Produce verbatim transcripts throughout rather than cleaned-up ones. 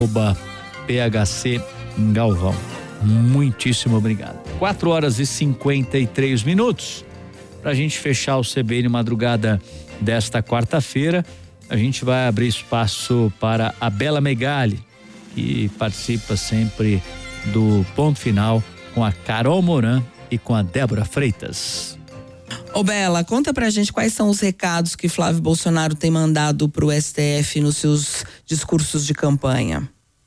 arroba P H C Galvão. Muitíssimo obrigado. quatro horas e cinquenta e três minutos. Pra gente fechar o C B N Madrugada desta quarta-feira, a gente vai abrir espaço para a Bela Megali, que participa sempre do Ponto Final com a Carol Moran e com a Débora Freitas. Ô Bela, conta pra gente quais são os recados que Flávio Bolsonaro tem mandado pro S T F nos seus discursos de campanha.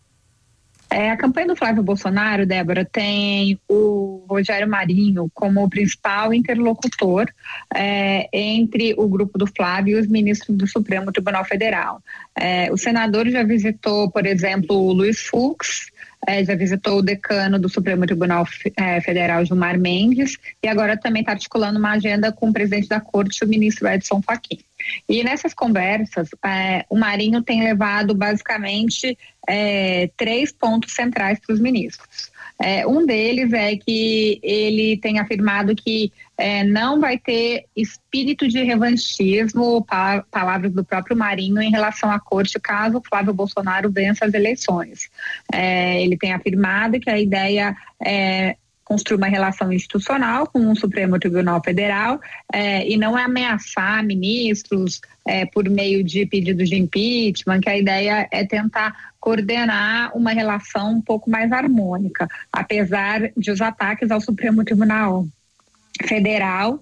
É, a campanha do Flávio Bolsonaro, Débora, tem o Rogério Marinho como o principal interlocutor é, entre o grupo do Flávio e os ministros do Supremo Tribunal Federal. É, o senador já visitou, por exemplo, o Luiz Fux, é, já visitou o decano do Supremo Tribunal é, Federal, Gilmar Mendes, e agora também está articulando uma agenda com o presidente da Corte, o ministro Edson Fachin. E nessas conversas, é, o Marinho tem levado basicamente é, três pontos centrais para os ministros. É, um deles é que ele tem afirmado que é, não vai ter espírito de revanchismo, pa, palavras do próprio Marinho, em relação à corte, caso Flávio Bolsonaro vença as eleições. É, ele tem afirmado que a ideia é construir uma relação institucional com o Supremo Tribunal Federal eh, e não é ameaçar ministros eh, por meio de pedidos de impeachment, que a ideia é tentar coordenar uma relação um pouco mais harmônica, apesar de os ataques ao Supremo Tribunal Federal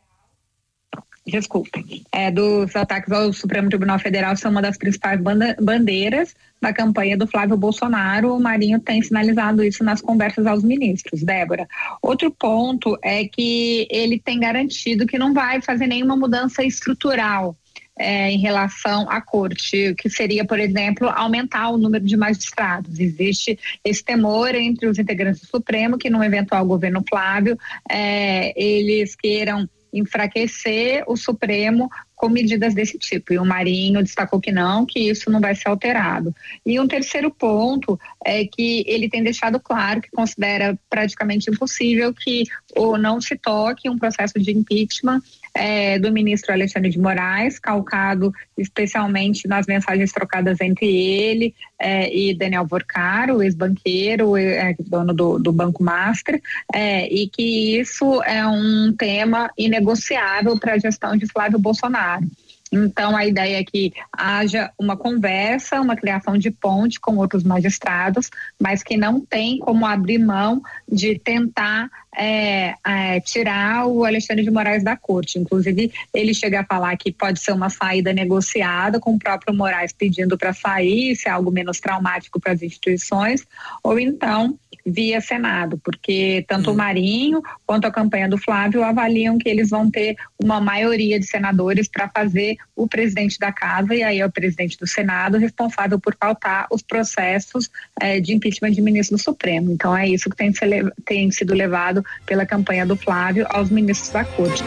Desculpe, é, dos ataques ao Supremo Tribunal Federal são uma das principais banda, bandeiras da campanha do Flávio Bolsonaro. O Marinho tem sinalizado isso nas conversas aos ministros, Débora. Outro ponto é que ele tem garantido que não vai fazer nenhuma mudança estrutural é, em relação à corte, que seria, por exemplo, aumentar o número de magistrados. Existe esse temor entre os integrantes do Supremo que, num eventual governo Flávio, é, eles queiram enfraquecer o Supremo com medidas desse tipo, e o Marinho destacou que não, que isso não vai ser alterado. E um terceiro ponto é que ele tem deixado claro que considera praticamente impossível que ou não se toque um processo de impeachment é, do ministro Alexandre de Moraes, calcado especialmente nas mensagens trocadas entre ele é, e Daniel Vorcaro, o ex-banqueiro, é, dono do, do Banco Master, é, e que isso é um tema inegociável para a gestão de Flávio Bolsonaro. Então, a ideia é que haja uma conversa, uma criação de ponte com outros magistrados, mas que não tem como abrir mão de tentar é, é, tirar o Alexandre de Moraes da corte. Inclusive, ele chega a falar que pode ser uma saída negociada, com o próprio Moraes pedindo para sair, se é algo menos traumático para as instituições, ou então via Senado, porque tanto hum. o Marinho quanto a campanha do Flávio avaliam que eles vão ter uma maioria de senadores para fazer o presidente da casa, e aí é o presidente do Senado responsável por pautar os processos eh, de impeachment de ministro do Supremo. Então é isso que tem, tem sido levado pela campanha do Flávio aos ministros da Corte.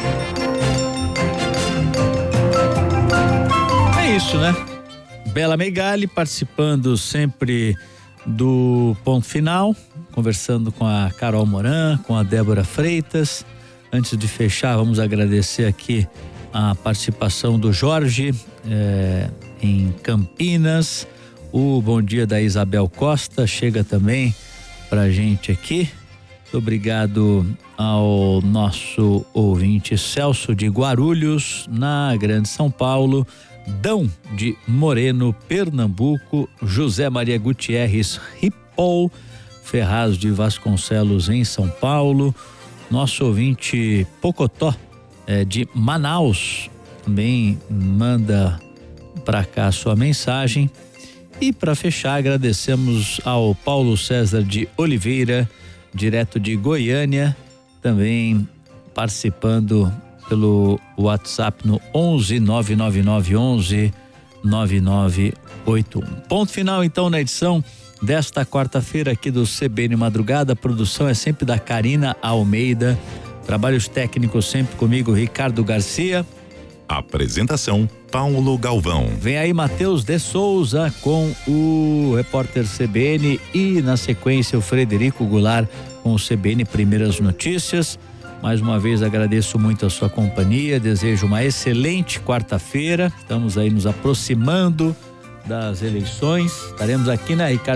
É isso, né? Bela Megali participando sempre do Ponto Final, conversando com a Carol Moran, com a Débora Freitas. Antes de fechar, vamos agradecer aqui a participação do Jorge eh, em Campinas, o bom dia da Isabel Costa chega também pra gente aqui. Muito obrigado ao nosso ouvinte Celso de Guarulhos, na Grande São Paulo, Dão de Moreno, Pernambuco, José Maria Gutierrez Ripoll, Ferraz de Vasconcelos em São Paulo, nosso ouvinte Pocotó é, de Manaus também manda para cá a sua mensagem. E para fechar, agradecemos ao Paulo César de Oliveira, direto de Goiânia, também participando pelo WhatsApp no onze nove nove nove onze nove nove oito um. Ponto final então na edição desta quarta-feira aqui do C B N Madrugada. A produção é sempre da Karina Almeida, trabalhos técnicos sempre comigo, Ricardo Garcia. Apresentação Paulo Galvão. Vem aí Matheus de Souza com o repórter C B N e na sequência o Frederico Goulart com o C B N Primeiras Notícias. Mais uma vez agradeço muito a sua companhia, desejo uma excelente quarta-feira. Estamos aí nos aproximando das eleições. Estaremos aqui na Ricardo